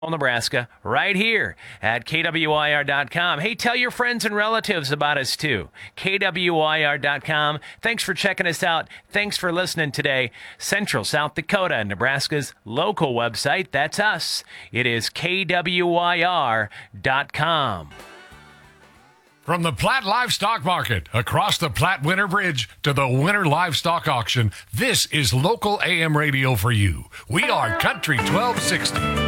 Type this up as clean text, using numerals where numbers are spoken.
Nebraska, right here at KWIR.com. Hey, tell your friends and relatives about us too. KWIR.com. Thanks for checking us out. Thanks for listening today. Central South Dakota, Nebraska's local website. That's us. It is KWIR.com. From the Platte Livestock Market, across the Platte Winter Bridge to the Winter Livestock Auction, this is local AM radio for you. We are Country 1260.